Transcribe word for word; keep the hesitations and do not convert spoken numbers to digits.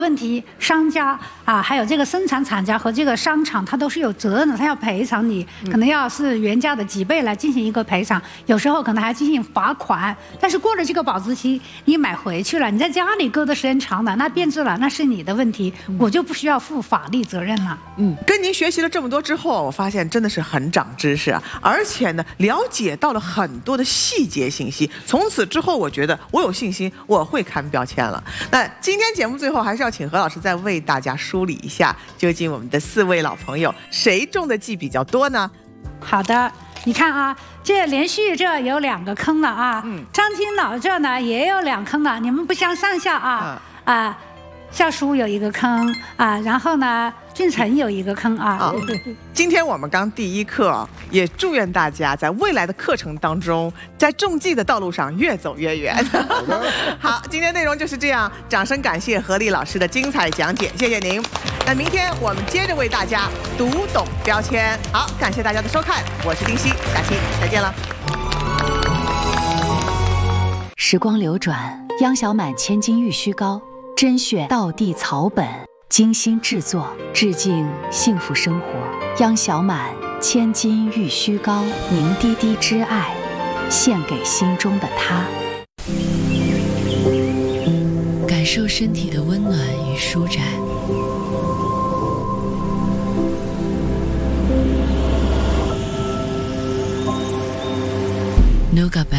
问题，商家啊，还有这个生产厂家和这个商场，它都是有责任的，它要赔偿你，可能要是原价的几倍来进行一个赔偿，有时候可能还进行罚款。但是过了这个保质期，你买回去了，你在家里搁的时间长了，那变质了，那是你的问题，我就不需要负法律责任了。 嗯，跟您学习了这么多之后，我发现真的是很长知识啊，而且呢，了解到了很多的细节信息。从此之后，我觉得我有信心，我会看标签了。那今天节目最后还是要请何老师再为大家梳理一下，究竟我们的四位老朋友谁中的计比较多呢？ 好的，你看啊，这连续这有两个坑了啊， 嗯， 张金老这呢也有两坑了，你们不相上下啊、嗯、啊。夏叔有一个坑啊，然后呢，俊成有一个坑啊。 啊今天我们刚第一课，也祝愿大家在未来的课程当中，在中计的道路上越走越远。好，今天内容就是这样，掌声感谢何丽老师的精彩讲解，谢谢您。那明天我们接着为大家读懂标签。好，感谢大家的收看，我是丁熙，下期再见了。 时光流转，央小满千金玉虚膏。甄选道地草本，精心制作，致敬幸福生活。央小满千金玉虚膏，凝滴滴之爱，献给心中的他。 感受身体的温暖与舒展。Nuga